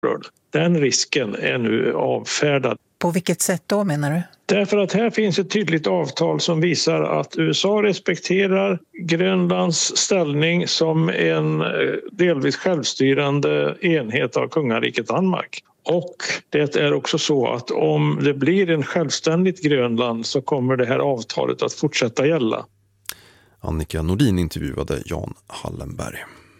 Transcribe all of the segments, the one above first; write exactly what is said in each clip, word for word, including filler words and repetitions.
Den risken är nu avfärdad. På vilket sätt då menar du? Därför att här finns ett tydligt avtal som visar att U S A respekterar Grönlands ställning som en delvis självstyrande enhet av kungariket Danmark. Och det är också så att om det blir en självständigt Grönland så kommer det här avtalet att fortsätta gälla. Annika Nordin intervjuade Jan Hallenberg.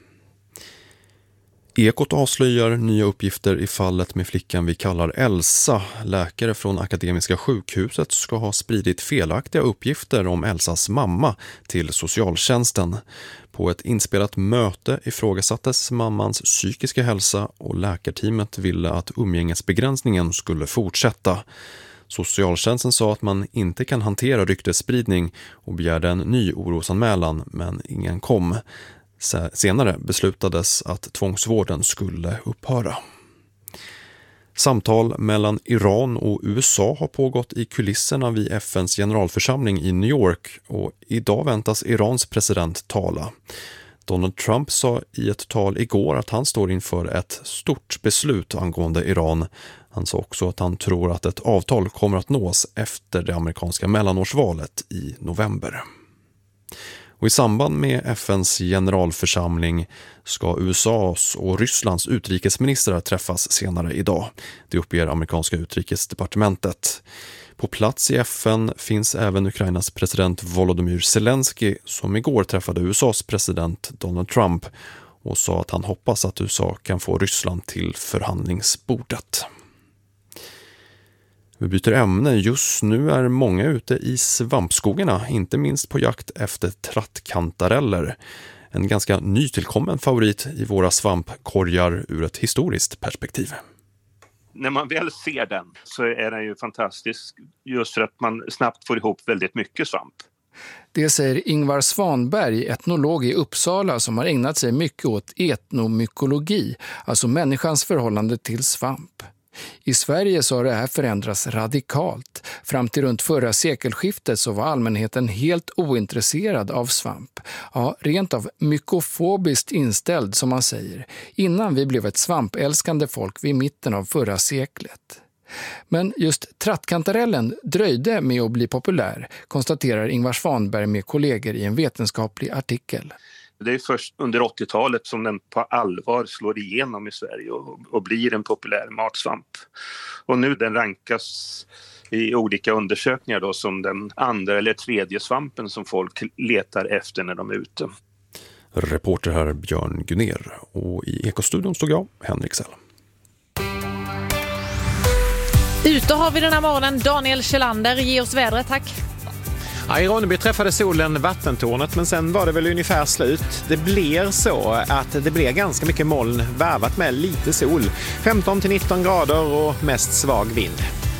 Ekot avslöjar nya uppgifter i fallet med flickan vi kallar Elsa. Läkare från Akademiska sjukhuset ska ha spridit felaktiga uppgifter om Elsas mamma till socialtjänsten. På ett inspelat möte ifrågasattes mammans psykiska hälsa och läkarteamet ville att umgängesbegränsningen skulle fortsätta. Socialtjänsten sa att man inte kan hantera ryktesspridning och begärde en ny orosanmälan, men ingen kom. Senare beslutades att tvångsvården skulle upphöra. Samtal mellan Iran och U S A har pågått i kulisserna vid F N:s generalförsamling i New York och idag väntas Irans president tala. Donald Trump sa i ett tal igår att han står inför ett stort beslut angående Iran. Han sa också att han tror att ett avtal kommer att nås efter det amerikanska mellanårsvalet i november. Och i samband med F N:s generalförsamling ska U S A:s och Rysslands utrikesministrar träffas senare idag. Det uppger amerikanska utrikesdepartementet. På plats i F N finns även Ukrainas president Volodymyr Zelensky som igår träffade U S A:s president Donald Trump och sa att han hoppas att U S A kan få Ryssland till förhandlingsbordet. Vi byter ämne. Just nu är många ute i svampskogarna, inte minst på jakt efter trattkantareller. En ganska nytillkommen favorit i våra svampkorgar ur ett historiskt perspektiv. När man väl ser den så är den ju fantastisk just för att man snabbt får ihop väldigt mycket svamp. Det säger Ingvar Svanberg, etnolog i Uppsala som har ägnat sig mycket åt etnomykologi, alltså människans förhållande till svamp. I Sverige så har det här förändrats radikalt. Fram till runt förra sekelskiftet så var allmänheten helt ointresserad av svamp. Ja, rent av mykofobiskt inställd som man säger, innan vi blev ett svampälskande folk vid mitten av förra seklet. Men just trattkantarellen dröjde med att bli populär, konstaterar Ingvar Svanberg med kollegor i en vetenskaplig artikel. Det är först under åttiotalet som den på allvar slår igenom i Sverige och, och blir en populär matsvamp. Och nu den rankas i olika undersökningar då som den andra eller tredje svampen som folk letar efter när de är ute. Reporter här Björn Gunner och i Ekostudion stod jag, Henrik Sell. Ute har vi den här morgonen Daniel Kjellander, ge oss vädret, tack. Ja, i Ronneby träffade solen vattentornet men sen var det väl ungefär slut. Det blir så att det blir ganska mycket moln värvat med lite sol. femton till nitton grader och mest svag vind.